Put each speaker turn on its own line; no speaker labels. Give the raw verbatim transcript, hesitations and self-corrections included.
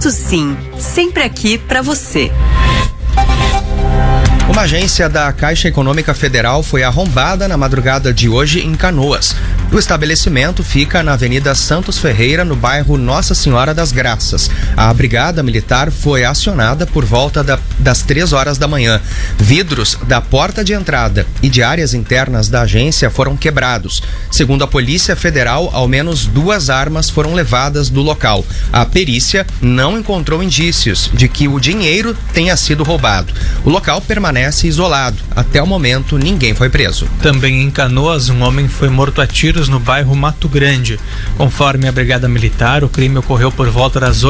Posto Sim, sempre aqui pra você.
Uma agência da Caixa Econômica Federal foi arrombada na madrugada de hoje em Canoas. O estabelecimento fica na Avenida Santos Ferreira, no bairro Nossa Senhora das Graças. A Brigada Militar foi acionada por volta da, das três horas da manhã. Vidros da porta de entrada e de áreas internas da agência foram quebrados. Segundo a Polícia Federal, ao menos duas armas foram levadas do local. A perícia não encontrou indícios de que o dinheiro tenha sido roubado. O local permanece isolado. Até o momento, ninguém foi preso.
Também em Canoas, um homem foi morto a tiros no bairro Mato Grande. Conforme a Brigada Militar, o crime ocorreu por volta das